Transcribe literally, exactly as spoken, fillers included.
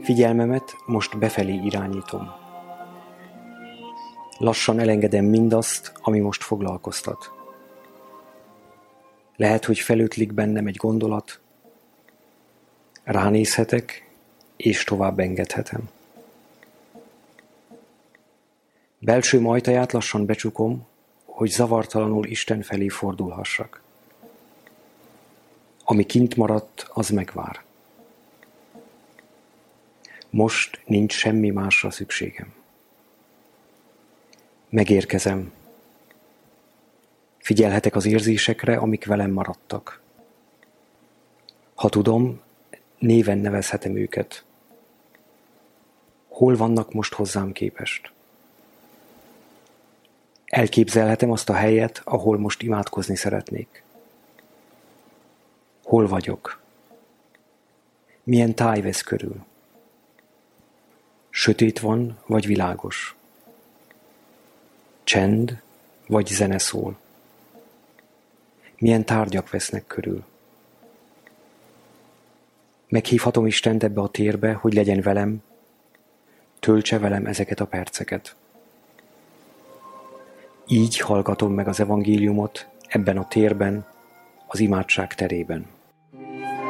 Figyelmemet most befelé irányítom. Lassan elengedem mindazt, ami most foglalkoztat. Lehet, hogy felötlik bennem egy gondolat, ránézhetek, és tovább engedhetem. Belső ajtaját lassan becsukom, hogy zavartalanul Isten felé fordulhassak. Ami kint maradt, az megvár. Most nincs semmi másra szükségem. Megérkezem. Figyelhetek az érzésekre, amik velem maradtak. Ha tudom, néven nevezhetem őket. Hol vannak most hozzám képest? Elképzelhetem azt a helyet, ahol most imádkozni szeretnék. Hol vagyok? Milyen táj vesz körül? Sötét van, vagy világos? Csend, vagy zene szól? Milyen tárgyak vesznek körül? Meghívhatom Istent ebbe a térbe, hogy legyen velem, töltse velem ezeket a perceket. Így hallgatom meg az evangéliumot ebben a térben, az imádság terében.